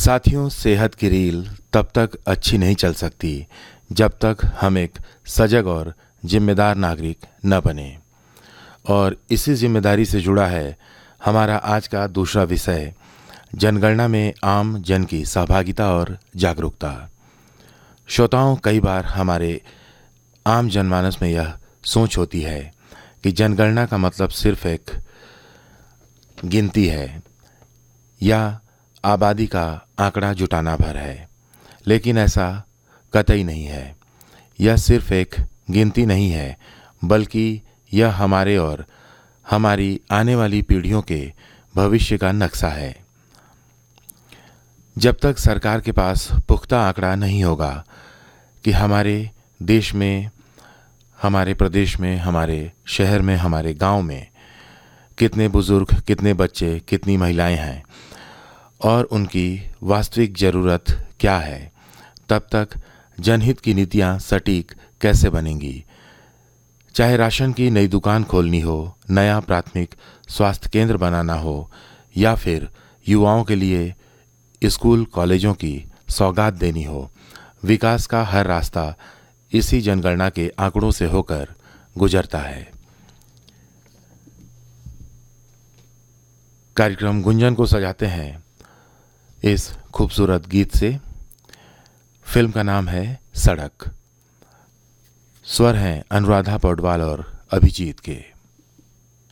साथियों, सेहत की रील तब तक अच्छी नहीं चल सकती जब तक हम एक सजग और जिम्मेदार नागरिक न बने। और इसी जिम्मेदारी से जुड़ा है हमारा आज का दूसरा विषय, जनगणना में आम जन की सहभागिता और जागरूकता। श्रोताओं, कई बार हमारे आम जनमानस में यह सोच होती है कि जनगणना का मतलब सिर्फ एक गिनती है या आबादी का आंकड़ा जुटाना भर है, लेकिन ऐसा कतई नहीं है। यह सिर्फ एक गिनती नहीं है, बल्कि यह हमारे और हमारी आने वाली पीढ़ियों के भविष्य का नक्शा है। जब तक सरकार के पास पुख्ता आंकड़ा नहीं होगा कि हमारे देश में, हमारे प्रदेश में, हमारे शहर में, हमारे गांव में कितने बुजुर्ग, कितने बच्चे, कितनी महिलाएं हैं और उनकी वास्तविक ज़रूरत क्या है, तब तक जनहित की नीतियां सटीक कैसे बनेंगी। चाहे राशन की नई दुकान खोलनी हो, नया प्राथमिक स्वास्थ्य केंद्र बनाना हो या फिर युवाओं के लिए स्कूल कॉलेजों की सौगात देनी हो, विकास का हर रास्ता इसी जनगणना के आंकड़ों से होकर गुजरता है। कार्यक्रम गुंजन को सजाते हैं इस खूबसूरत गीत से। फिल्म का नाम है सड़क। स्वर हैं अनुराधा पौडवाल और अभिजीत के।